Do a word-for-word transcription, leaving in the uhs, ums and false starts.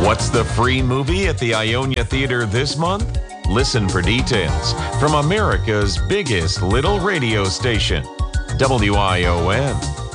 What's the free movie at the Ionia Theater this month? Listen for details from America's biggest little radio station, W I O N.